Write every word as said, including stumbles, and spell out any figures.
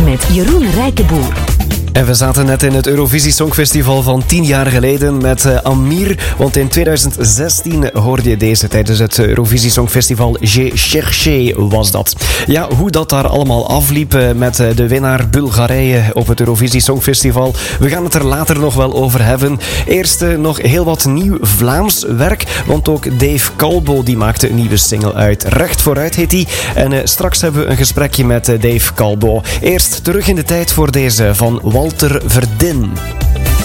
met Jeroen Rijkenboer. En we zaten net in het Eurovisie Songfestival van tien jaar geleden met uh, Amir. Want in tweeduizend zestien hoorde je deze tijdens het Eurovisie Songfestival J'ai cherché was dat. Ja, hoe dat daar allemaal afliep uh, met uh, de winnaar Bulgarije op het Eurovisie Songfestival. We gaan het er later nog wel over hebben. Eerst uh, nog heel wat nieuw Vlaams werk. Want ook Dave Calbo die maakte een nieuwe single uit. Recht vooruit heet die. En uh, straks hebben we een gesprekje met uh, Dave Calbo. Eerst terug in de tijd voor deze van Walter Verdin.